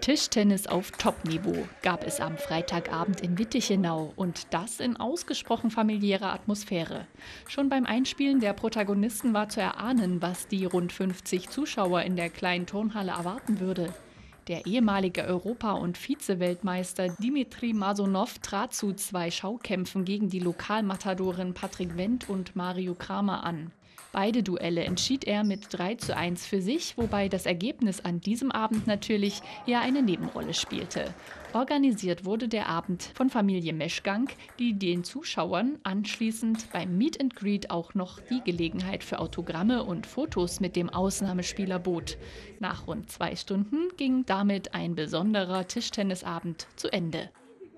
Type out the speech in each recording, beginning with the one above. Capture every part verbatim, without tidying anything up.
Tischtennis auf Top-Niveau gab es am Freitagabend in Wittichenau und das in ausgesprochen familiärer Atmosphäre. Schon beim Einspielen der Protagonisten war zu erahnen, was die rund fünfzig Zuschauer in der kleinen Turnhalle erwarten würde. Der ehemalige Europa- und Vize-Weltmeister Dimitri Masonow trat zu zwei Schaukämpfen gegen die Lokalmatadoren Patrick Wendt und Mario Kramer an. Beide Duelle entschied er mit drei zu eins für sich, wobei das Ergebnis an diesem Abend natürlich eher eine Nebenrolle spielte. Organisiert wurde der Abend von Familie Meschgang, die den Zuschauern anschließend beim Meet and Greet auch noch die Gelegenheit für Autogramme und Fotos mit dem Ausnahmespieler bot. Nach rund zwei Stunden ging damit ein besonderer Tischtennisabend zu Ende.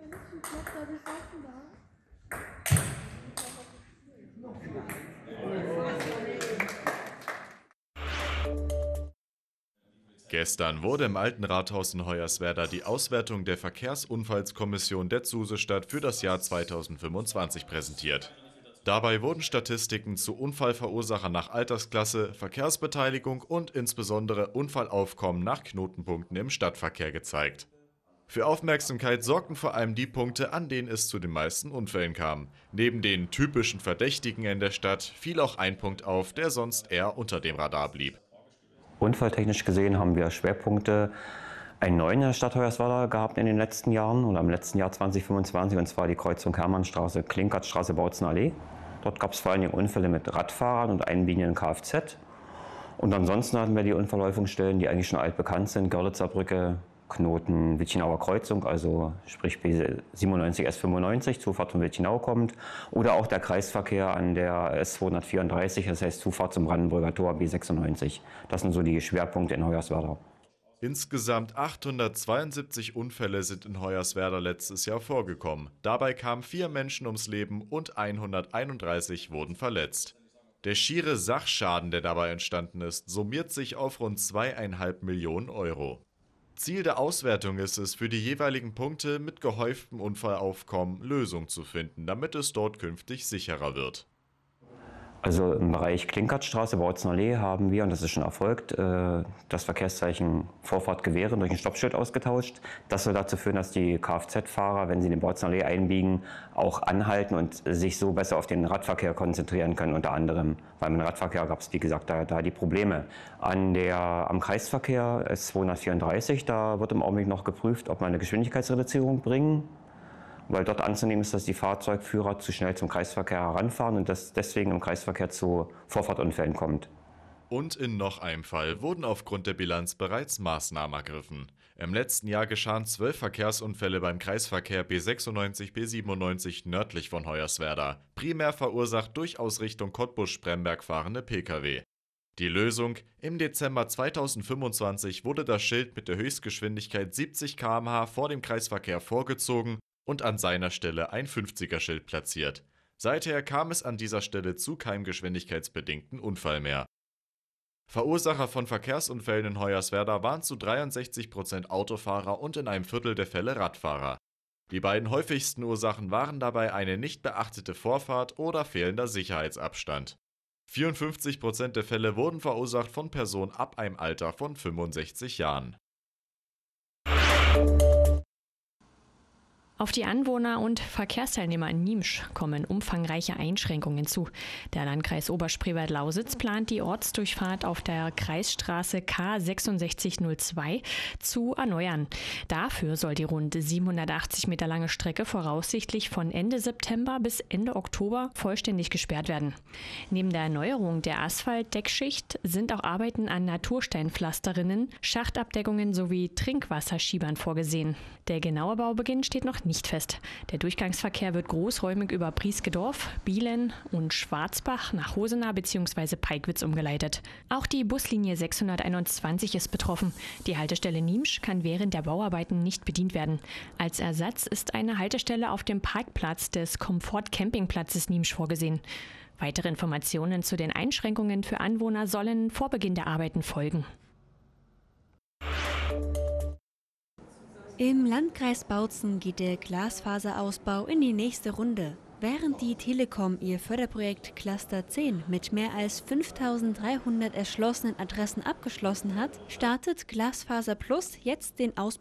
Gestern wurde im Alten Rathaus in Hoyerswerda die Auswertung der Verkehrsunfallskommission der Zusestadt für das Jahr zweitausendfünfundzwanzig präsentiert. Dabei wurden Statistiken zu Unfallverursachern nach Altersklasse, Verkehrsbeteiligung und insbesondere Unfallaufkommen nach Knotenpunkten im Stadtverkehr gezeigt. Für Aufmerksamkeit sorgten vor allem die Punkte, an denen es zu den meisten Unfällen kam. Neben den typischen Verdächtigen in der Stadt fiel auch ein Punkt auf, der sonst eher unter dem Radar blieb. Unfalltechnisch gesehen haben wir Schwerpunkte einen neuen in der Stadt Hoyerswerda gehabt in den letzten Jahren oder im letzten Jahr zweitausendfünfundzwanzig, und zwar die Kreuzung Hermannstraße, Klinkertstraße, Bautzenallee. Dort gab es vor allem Unfälle mit Radfahrern und einbiegenden Kfz. Und ansonsten hatten wir die Unfallhäufungsstellen, die eigentlich schon altbekannt sind: Görlitzer Brücke, Knoten, Witchenauer Kreuzung, also sprich B siebenundneunzig S fünfundneunzig, Zufahrt von Witchenau kommt, oder auch der Kreisverkehr an der S zweihundertvierunddreißig, das heißt Zufahrt zum Brandenburger Tor B sechsundneunzig. Das sind so die Schwerpunkte in Hoyerswerda. Insgesamt achthundertzweiundsiebzig Unfälle sind in Hoyerswerda letztes Jahr vorgekommen. Dabei kamen vier Menschen ums Leben und hunderteinunddreißig wurden verletzt. Der schiere Sachschaden, der dabei entstanden ist, summiert sich auf rund zweieinhalb Millionen Euro. Ziel der Auswertung ist es, für die jeweiligen Punkte mit gehäuftem Unfallaufkommen Lösungen zu finden, damit es dort künftig sicherer wird. Also im Bereich Klinkertstraße, Bautzenallee haben wir, und das ist schon erfolgt, das Verkehrszeichen Vorfahrt gewähren durch ein Stoppschild ausgetauscht. Das soll dazu führen, dass die Kfz-Fahrer, wenn sie in die Bautzenallee einbiegen, auch anhalten und sich so besser auf den Radverkehr konzentrieren können, unter anderem. Weil im Radverkehr gab es, wie gesagt, da, da die Probleme. An der, am Kreisverkehr S zweihundertvierunddreißig, da wird im Augenblick noch geprüft, ob man eine Geschwindigkeitsreduzierung bringen, weil dort anzunehmen ist, dass die Fahrzeugführer zu schnell zum Kreisverkehr heranfahren und dass deswegen im Kreisverkehr zu Vorfahrtunfällen kommt. Und in noch einem Fall wurden aufgrund der Bilanz bereits Maßnahmen ergriffen. Im letzten Jahr geschahen zwölf Verkehrsunfälle beim Kreisverkehr B sechsundneunzig B siebenundneunzig nördlich von Hoyerswerda, primär verursacht durch aus Richtung Cottbus-Spremberg fahrende Pkw. Die Lösung: Im Dezember zweitausendfünfundzwanzig wurde das Schild mit der Höchstgeschwindigkeit siebzig Kilometer pro Stunde vor dem Kreisverkehr vorgezogen und an seiner Stelle ein fünfziger-Schild platziert. Seither kam es an dieser Stelle zu keinem geschwindigkeitsbedingten Unfall mehr. Verursacher von Verkehrsunfällen in Hoyerswerda waren zu dreiundsechzig Prozent Autofahrer und in einem Viertel der Fälle Radfahrer. Die beiden häufigsten Ursachen waren dabei eine nicht beachtete Vorfahrt oder fehlender Sicherheitsabstand. vierundfünfzig Prozent der Fälle wurden verursacht von Personen ab einem Alter von fünfundsechzig Jahren. Auf die Anwohner und Verkehrsteilnehmer in Niemsch kommen umfangreiche Einschränkungen zu. Der Landkreis Oberspreewald-Lausitz plant die Ortsdurchfahrt auf der Kreisstraße K sechsundsechzig null zwei zu erneuern. Dafür soll die rund siebenhundertachtzig Meter lange Strecke voraussichtlich von Ende September bis Ende Oktober vollständig gesperrt werden. Neben der Erneuerung der Asphaltdeckschicht sind auch Arbeiten an Natursteinpflasterinnen, Schachtabdeckungen sowie Trinkwasserschiebern vorgesehen. Der genaue Baubeginn steht noch nicht fest. Der Durchgangsverkehr wird großräumig über Prieskedorf, Bielen und Schwarzbach nach Hosenau bzw. Peigwitz umgeleitet. Auch die Buslinie sechshunderteinundzwanzig ist betroffen. Die Haltestelle Niemsch kann während der Bauarbeiten nicht bedient werden. Als Ersatz ist eine Haltestelle auf dem Parkplatz des Komfort-Campingplatzes Niemsch vorgesehen. Weitere Informationen zu den Einschränkungen für Anwohner sollen vor Beginn der Arbeiten folgen. Im Landkreis Bautzen geht der Glasfaserausbau in die nächste Runde. Während die Telekom ihr Förderprojekt Cluster zehn mit mehr als fünftausenddreihundert erschlossenen Adressen abgeschlossen hat, startet Glasfaser Plus jetzt den Ausbau